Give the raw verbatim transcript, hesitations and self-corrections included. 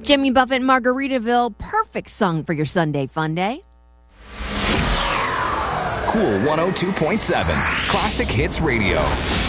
Jimmy Buffett, Margaritaville, perfect song for your Sunday fun day. Cool one oh two point seven, Classic Hits Radio.